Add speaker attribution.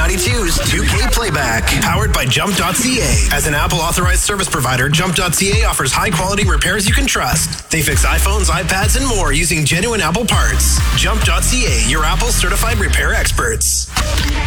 Speaker 1: 92's 2K Playback, powered by Jump.ca. As an Apple authorized service provider, Jump.ca offers high-quality repairs you can trust. They fix iPhones, iPads, and more using genuine Apple parts. Jump.ca, your Apple certified repair experts.